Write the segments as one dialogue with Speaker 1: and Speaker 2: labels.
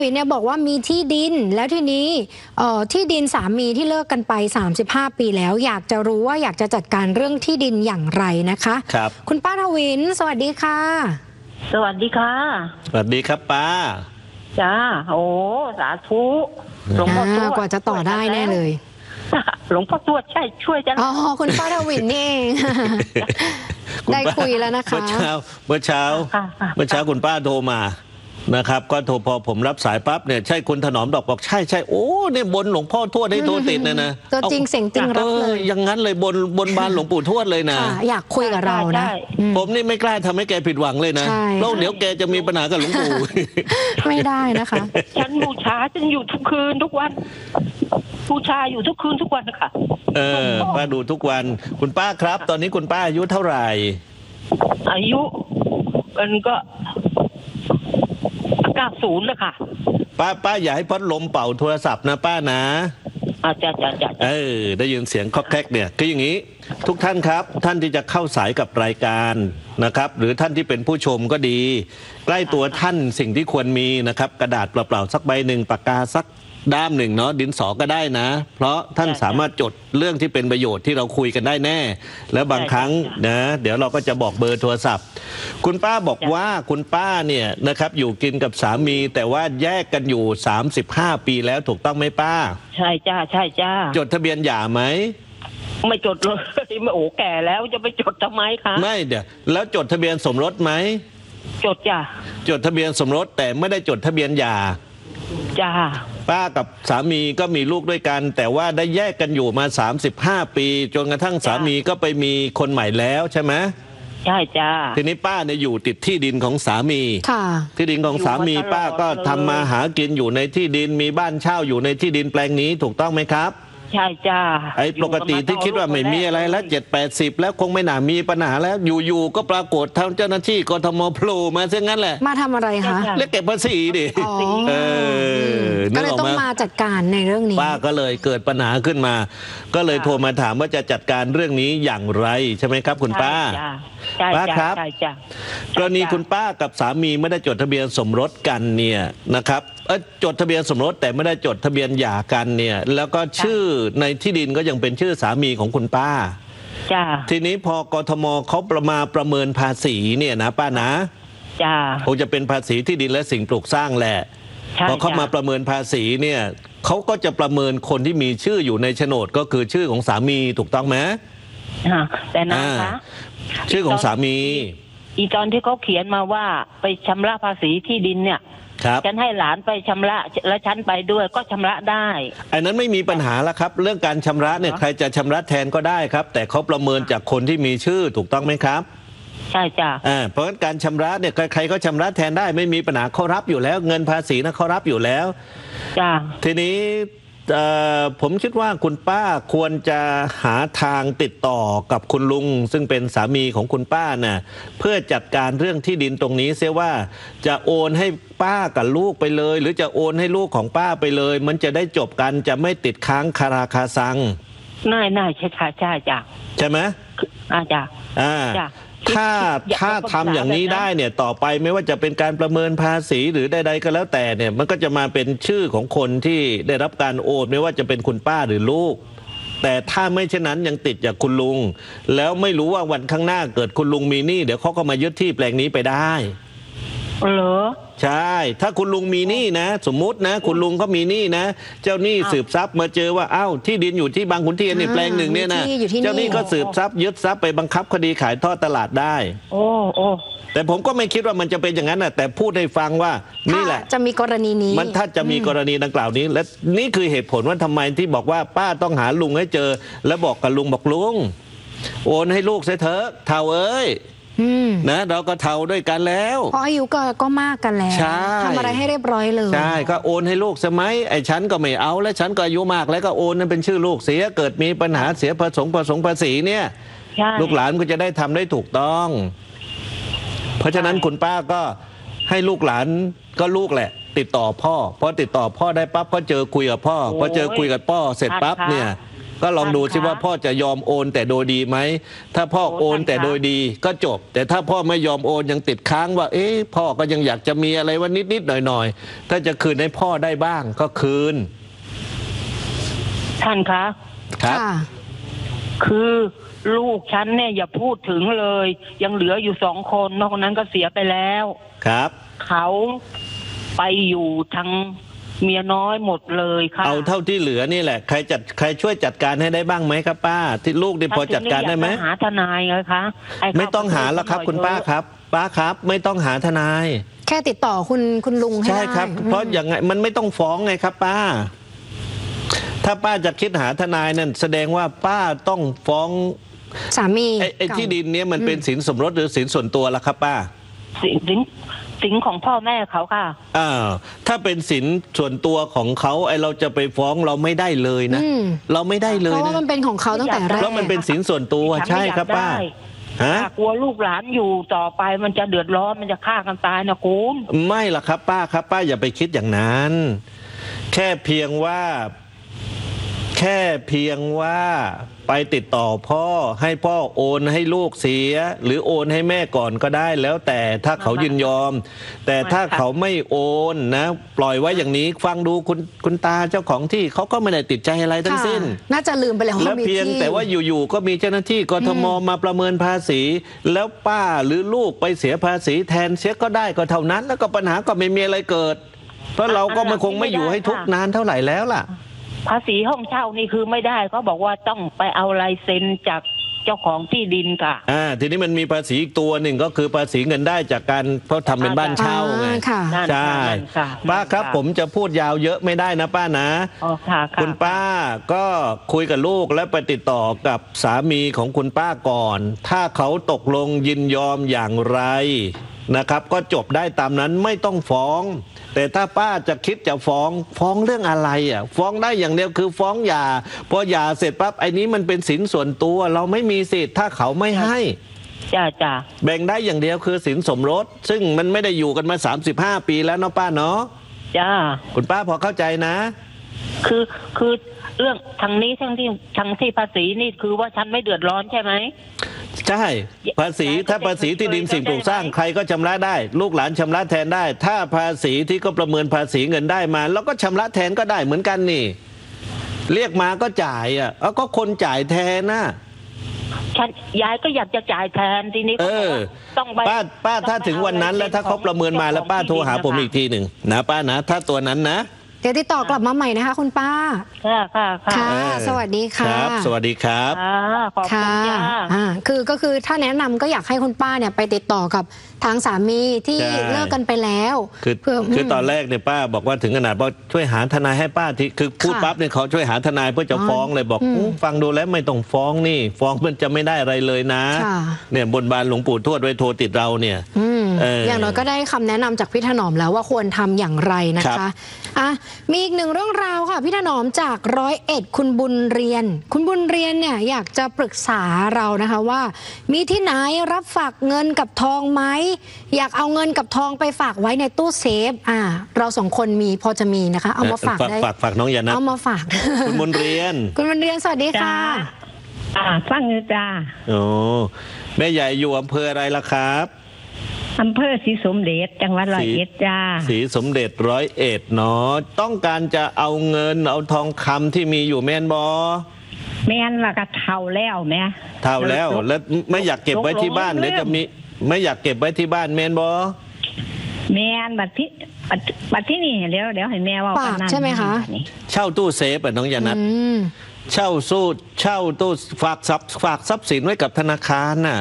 Speaker 1: เนี่ยบอกว่ามีที่ดินแล้วทีนี้ที่ดินสามีที่เลิกกันไป35 ปีแล้วอยากจะรู้ว่าอยากจะจัดการเรื่องที่ดินอย่างไรนะคะ
Speaker 2: ครับ
Speaker 1: คุณป้าทวินสวัสดีค่ะ
Speaker 3: สวัสดีค่ะ
Speaker 2: สวัสดีครับป้า
Speaker 3: จ้าโอ้สาธุหลวงพ่อทวด
Speaker 1: กว่าจะต่อได้แน่เลย
Speaker 3: หลวงพ่อทวดใช่ช่วยจัง
Speaker 1: อ๋อคุณป้าทวินนี่เองได้คุยแล้วนะคะ
Speaker 2: เมื่อเช้าคุณป้าโทรมานะครับก็โทรพอผมรับสายปั๊บเนี่ยใช่คุณถนอมดอกบอกใช่โอ้เนี่ยบนหลวงพ่อทวดให้โทรติดนะ
Speaker 1: ตัวจริงเสียงจริงรับเลย
Speaker 2: อย่างนั้นเลยบนบานหลวงปู่ทวดเลยนะ
Speaker 1: อยากคุยกับเรานะ
Speaker 2: ผมนี่ไม่กล้าทำให้แกผิดหวังเลยนะเพราะเดี๋ยวแกจะมีปัญหากับหลวงปู่
Speaker 1: ไม่ได้นะคะ
Speaker 3: ฉันบูชาฉันอยู่ทุกคืนทุกวันบูชาอยู่ทุกคืนทุกวันนะคะ
Speaker 2: ป้าดูทุกวันคุณป้าครับตอนนี้คุณป้าอายุเท่าไหร่
Speaker 3: อายุมันก็90แล้วค่ะ
Speaker 2: ป้าอย่าให้พัดลมเป่าโทรศัพท์นะป้านะ
Speaker 3: จ้า
Speaker 2: ได้ยินเสียงคอกแคกเนี่ยคืออย่างนี้ทุกท่านครับท่านที่จะเข้าสายกับรายการนะครับหรือท่านที่เป็นผู้ชมก็ดีใกล้ตัวท่านสิ่งที่ควรมีนะครับกระดาษเปล่าๆสักใบหนึ่งปากกาสักด้ามหนึ่งเนาะดินสอก็ได้นะเพราะท่านสามารถจดเรื่องที่เป็นประโยชน์ที่เราคุยกันได้แน่แล้วบางครั้งนะเดี๋ยวเราก็จะบอกเบอร์โทรศัพท์คุณป้าบอกว่าคุณป้าเนี่ยนะครับอยู่กินกับสามีแต่ว่าแยกกันอยู่35 ปีแล้วถูกต้องไหมป้า
Speaker 3: ใช่จ้า
Speaker 2: จดทะเบียนหย่าไหม
Speaker 3: ไม่จดเลยโอ้แก่แล้วจะไปจดทำไมคะ
Speaker 2: ไม่เดี๋ยวแล้วจดทะเบียนสมรสไหม
Speaker 3: จดจ้า
Speaker 2: จดทะเบียนสมรสแต่ไม่ได้จดทะเบียนหย่า
Speaker 3: จ้า
Speaker 2: ป้ากับสามีก็มีลูกด้วยกันแต่ว่าได้แยกกันอยู่มา35 ปีจนกระทั่งสามีก็ไปมีคนใหม่แล้วใช่ไหม
Speaker 3: ใช่จ้า
Speaker 2: ทีนี้ป้าเนี่ยอยู่ติดที่ดินของสามีที่ดินของสามีป้าก็ทำมาหากินอยู่ในที่ดินมีบ้านเช่าอยู่ในที่ดินแปลงนี้ถูกต้องไหมครับ
Speaker 3: ใช่จ้า
Speaker 2: ปกติที่คิดว่าไม่มีอะไรแล้ว70-80แล้วคงไม่น่ามีปัญหาแล้วอยู่ๆก็ปรากฏทางเจ้าหน้าที่กทมโผล่มาซะงั้นแหละ
Speaker 1: มาทำอะไรคะ
Speaker 2: เรียกเก็บภาษีดิ
Speaker 1: ก็เลยต้องมาจัดการในเรื่องนี้
Speaker 2: ป้าก็เลยเกิดปัญหาขึ้นมาก็เลยโทรมาถามว่าจะจัดการเรื่องนี้อย่างไรใช่ไหมครับคุณป้าป้าครับกรณีคุณป้ากับสามีไม่ได้จดทะเบียนสมรสกันเนี่ยนะครับจดทะเบียนสมรสแต่ไม่ได้จดทะเบียนหย่ากันเนี่ยแล้วก็ชื่อในที่ดินก็ยังเป็นชื่อสามีของคุณป้าทีนี้พอกทมเขาประเมินภาษีเนี่ยนะป้านะคงจะเป็นภาษีที่ดินและสิ่งปลูกสร้างแหละพอเขามาประเมินภาษีเนี่ยเขาก็จะประเมินคนที่มีชื่ออยู่ในโฉนดก็คือชื่อของสามีถูกต้องไหม
Speaker 3: แต่นะคะ
Speaker 2: ชื่อของสามี
Speaker 3: ตอนที่เขาเขียนมาว่าไปชำระภาษีที่ดินเนี่ยฉันให้หลานไปชำระและฉันไปด้วยก็ชำระได้
Speaker 2: อันนั้นไม่มีปัญหาแล้วครับเรื่องการชำระเนี่ยใครจะชำระแทนก็ได้ครับแต่เขาประเมินจากคนที่มีชื่อถูกต้องไหมครับ
Speaker 3: ใช่จ้ะ
Speaker 2: เพราะการชำระเนี่ยใครก็ชำระแทนได้ไม่มีปัญหาเขารับอยู่แล้วเงินภาษีนะเขารับอยู่แล้ว
Speaker 3: จ้ะ
Speaker 2: ทีนี้ผมคิดว่าคุณป้าควรจะหาทางติดต่อกับคุณลุงซึ่งเป็นสามีของคุณป้าน่ะเพื่อจัดการเรื่องที่ดินตรงนี้เสียว่าจะโอนให้ป้ากับลูกไปเลยหรือจะโอนให้ลูกของป้าไปเลยมันจะได้จบกันจะไม่ติดค้างคาราคาซัง
Speaker 3: น่าใช่จ้ะ
Speaker 2: ใช่ไหม
Speaker 3: จ้ะ
Speaker 2: ถ้าทำอย่างนี้ได้เนี่ยต่อไปไม่ว่าจะเป็นการประเมินภาษีหรือใดๆก็แล้วแต่เนี่ยมันก็จะมาเป็นชื่อของคนที่ได้รับการโอนไม่ว่าจะเป็นคุณป้าหรือลูกแต่ถ้าไม่เช่นนั้นยังติดจากคุณลุงแล้วไม่รู้ว่าวันข้างหน้าเกิดคุณลุงมีหนี้เดี๋ยวเขาก็มายึดที่แปลงนี้ไปได้
Speaker 3: เหรอ
Speaker 2: ใช่ถ้าคุณลุงมีหนี้นะสมมุตินะคุณลุงก็มีหนี้นะเจ้าหนี้สืบทรัพย์มาเจอว่าอ้าวที่ดินอยู่ที่บางขุนเทียนนี่แปลงหนึ่งเนี่ยนะเจ้าหนี้ก็สืบทรัพย์ยึดทรัพย์ไปบังคับคดีขายทอดตลาดได้
Speaker 3: โอ้
Speaker 2: แต่ผมก็ไม่คิดว่ามันจะเป็นอย่างนั้นนะแต่พูดให้ฟังว่านี่แหละ
Speaker 1: จะมีกรณีนี้
Speaker 2: มันถ้าจะมีกรณีดังกล่าวนี้และนี่คือเหตุผลว่าทำไมที่บอกว่าป้าต้องหาลุงให้เจอแล้วบอกกับลุงบอกลุงโอนให้ลูกเสียเถอะเท่าเอ้ยนะเราก็เท่าด้วยกันแล้ว
Speaker 1: เพราะอายุก็มากกันแล้วทำอะไรให้เรียบร้อยเลย
Speaker 2: ใช่ก็โอนให้ลูกสมัยไอ้ฉันก็ไม่เอาและฉันก็อายุมากแล้วก็โอนนั่นเป็นชื่อลูกเสียเกิดมีปัญหาเสียผสมภาษีเนี่ยลูกหลานก็จะได้ทำได้ถูกต้องเพราะฉะนั้นคุณป้าก็ให้ลูกหลานก็ลูกแหละติดต่อพ่อพอติดต่อพ่อได้ปั๊บก็เจอคุยกับพ่อพอเจอคุยกับพ่อเสร็จปั๊บเนี่ยก็ลองดูสิว่าพ่อจะยอมโอนแต่โดยดีไหมถ้าพ่อโอนแต่โดยดีก็จบแต่ถ้าพ่อไม่ยอมโอนยังติดค้างว่าพ่อก็ยังอยากจะมีอะไรว่านิดๆหน่อยๆถ้าจะคืนให้พ่อได้บ้างก็คืน
Speaker 3: ท่านคะ
Speaker 2: ครับ
Speaker 3: คือลูกฉันเนี่ยอย่าพูดถึงเลยยังเหลืออยู่2 คนนอกนั้นก็เสียไปแล้ว
Speaker 2: ครับ
Speaker 3: เขาไปอยู่ทางเมียน้อยหมดเลยค่ะ
Speaker 2: เอาเท่าที่เหลือนี่แหละใครช่วยจัดการให้ได้บ้างไหมครับป้าที่ลูกนี่พอจัดการได้ไหม
Speaker 3: หาทนายไงคะ
Speaker 2: ไม่ต้องหาแล้วครับคุณป้าครับป้าครับไม่ต้องหาทนาย
Speaker 1: แค่ติดต่อคุณลุงให้ได้
Speaker 2: ใช่ครับเพราะอย่างไงมันไม่ต้องฟ้องไงครับป้าถ้าป้าจะคิดหาทนายนั่นแสดงว่าป้าต้องฟ้อง
Speaker 1: สามี
Speaker 2: ไอ้ที่ดินเนี้ยมันเป็นสินสมรสหรือสินส่วนตัวล่ะครับป้า
Speaker 3: สินของพ่อแม่เขาค่ะ
Speaker 2: ถ้าเป็นสินส่วนตัวของเขาเราจะไปฟ้องเราไม่ได้เลยนะเราไม่ได้เลยนะ
Speaker 1: เพราะว่ามันเป็นของเขาตั้งแต่แรก
Speaker 2: เพราะมันเป็นสินส่วนตัวใช่ครับป้า
Speaker 3: ฮะกลัวลูกหลานอยู่ต่อไปมันจะเดือดร้อนมันจะฆ่ากันตายนะคุณ
Speaker 2: ไม่ล่ะครับป้าครับป้าอย่าไปคิดอย่างนั้นแค่เพียงว่าไปติดต่อพ่อให้พ่อโอนให้ลูกเสียหรือโอนให้แม่ก่อนก็ได้แล้วแต่ถ้าเขายินยอมแต่ถ้าเขาไม่โอนนะปล่อยไว้อย่างนี้ฟังดูคุณตาเจ้าของที่เขาก็ไม่ได้ติดใจอะไรทั้งสิ้น
Speaker 1: น่าจะลืมไปแล้ว
Speaker 2: แล้วเพียงแต่ว่าอยู่ๆก็มีเจ้าหน้าที่กทมมาประเมินภาษีแล้วป้าหรือลูกไปเสียภาษีแทนเสียก็ได้ก็เท่านั้นแล้วก็ปัญหาก็ไม่มีอะไรเกิดเพราะเราก็คงไม่อยู่ให้ทุกนานเท่าไหร่แล้วล่ะ
Speaker 3: ภาษีห้องเช่านี่คือไม่ได้เขาบอกว่าต้องไปเอาลายเซ็นจากเจ้าของที่ดินค่ะ
Speaker 2: ทีนี้มันมีภาษีอีกตัวหนึ่งก็คือภาษีเงินได้จากการเพราะทำเป็นบ้านเช่าไงใช่ป้าครับผมจะพูดยาวเยอะไม่ได้นะป้านะคุณป้าก็คุยกับลูกและไปติดต่อกับสามีของคุณป้าก่อนถ้าเขาตกลงยินยอมอย่างไรนะครับก็จบได้ตามนั้นไม่ต้องฟ้องแต่ถ้าป้าจะคิดจะฟ้องเรื่องอะไรฟ้องได้อย่างเดียวคือฟ้องหย่าพอหย่าเสร็จปั๊บไอ้นี้มันเป็นสินส่วนตัวเราไม่มีสิทธิ์ถ้าเขาไม่ให้
Speaker 3: จ้า
Speaker 2: แบ่งได้อย่างเดียวคือสินสมรสซึ่งมันไม่ได้อยู่กันมา35 ปีแล้วเนาะป้าเนาะ
Speaker 3: จ้า
Speaker 2: คุณป้าพอเข้าใจนะ
Speaker 3: คือเรื่องทางนี้ทั้งที่ภาษีนี่คือว่าฉันไม่เดือดร้อนใช่ไหม
Speaker 2: ใช่ภาษีถ้าภาษีที่ดินสิ่งปลูกสร้างใครก็ชำระได้ลูกหลานชำระแทนได้ถ้าภาษีที่ก็ประเมินภาษีเงินได้มาแล้วก็ชำระแทนก็ได้เหมือนกันนี่เรียกมาก็จ่ายก็คนจ่ายแทนนะ
Speaker 3: ฉันยายก็อยากจะจ่ายแทนทีนี้
Speaker 2: ต้องป้าถ้าถึงวันนั้นแล้วถ้าเขาประเมินมาแล้วป้าโทรหาผมอีกทีหนึ่งนะป้านะถ้าตัวนั้นนะ
Speaker 1: เดี๋ยวติดต่อกลับมาใหม่นะคะคุณป้าค่ะสวัสดีค่ะ
Speaker 2: ครับสวัสดีครับ
Speaker 3: ขอบคุณค่ะ
Speaker 1: คือถ้าแนะนำก็อยากให้คุณป้าเนี่ยไปติดต่อกับทางสามีที่เลิกกันไปแล้ว
Speaker 2: คือตอนแรกเนี่ยป้าบอกว่าถึงขนาดว่าช่วยหาทนายให้ป้าที่คือพูดปั๊บเนี่ยเขาช่วยหาทนายเพื่อจะฟ้องเลยบอกฟังดูแล้วไม่ต้องฟ้องนี่ฟ้องมันจะไม่ได้อะไรเลยนะเนี่ยบนบานหลวงปู่ทวดไว้โทรติดเราเนี่ย
Speaker 1: อย่างน้อยก็ได้คำแนะนำจากพี่ถนอมแล้วว่าควรทำอย่างไรนะคะมีอีกหนึ่งเรื่องราวค่ะพี่ถนอมจาก101คุณบุญเรียนเนี่ยอยากจะปรึกษาเรานะคะว่ามีที่ไหนรับฝากเงินกับทองไหมอยากเอาเงินกับทองไปฝากไว้ในตู้เซฟเรา2 คนมีพอจะมีนะคะเอามาฝากได้
Speaker 2: ฝากน้องยานะ
Speaker 1: เอามาฝาก
Speaker 2: คุณบุญเรียน
Speaker 1: สวัสดีค่ะ
Speaker 4: ฟังเลยจ้า
Speaker 2: โอ้แม่ใหญ่อยู่อำเภออะไรล่ะครับ
Speaker 4: อำเภอศรีสมเด็จจังหวัด101จ้า
Speaker 2: ศรีสมเด็จ101เนาะต้องการจะเอาเงินเอาทองคำที่มีอยู่แม่นบอ
Speaker 4: แม่นละก็เท่าแล้วแม่
Speaker 2: เท่าแล้วไม่อยากเก็บไว้ที่บ้านเดี๋ยวจะมีไม่อยากเก็บไว้ที่บ้านแม่นบอ
Speaker 4: แม่นบัดที่นี่เดี๋ยวให้แม่ว่า
Speaker 1: ฝากใช่ไหมคะ
Speaker 2: เช่าตู้เซฟน้องยานัทเช่าตู้ฝากทรัพย์สินไว้กับธนาคารน่ะ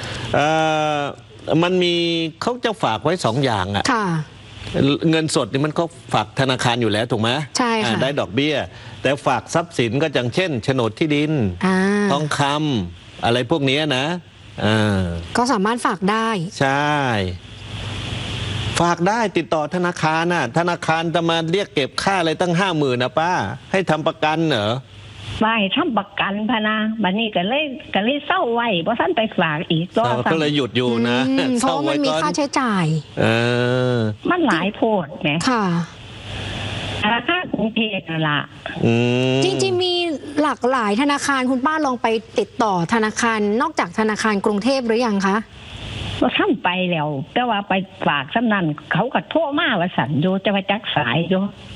Speaker 2: มันมีเขาจะฝากไว้2 อย่างเงินสดนี่มันก็ฝากธนาคารอยู่แล้วถูกไหม
Speaker 1: ใช่ค่ะ
Speaker 2: ได้ดอกเบี้ยแต่ฝากทรัพย์สินก็อย่างเช่นโฉนดที่ดินทองคำอะไรพวกนี้นะ
Speaker 1: ก็สามารถฝากได้
Speaker 2: ใช่ฝากได้ติดต่อธนาคารธนาคารจะมาเรียกเก็บค่าอะไรตั้ง50,000นะป้าให้ทำประกันเหรอ
Speaker 4: ไม่ทำประกันพนะบัดนี้ก็เลยเศร้าไว้เพราะท่านไปฝากอีก
Speaker 2: ก็เลยหยุดอยู่นะ
Speaker 1: เพราะมันมีค่าใช้จ่าย
Speaker 4: มันหลายโพดไหม
Speaker 1: ค่ะ
Speaker 4: ธนาคารกรุงเทพนั่นล่ะ
Speaker 1: จริงๆมีหลากหลายธนาคารคุณป้าลองไปติดต่อธนาคารนอกจากธนาคารกรุงเทพหรือยังคะ
Speaker 4: ก็ทำไปแล้วแต่ว่าไปฝากสำนันเขาก็โทรมาว่าสั่นอยู่จะไปจักสายอยู่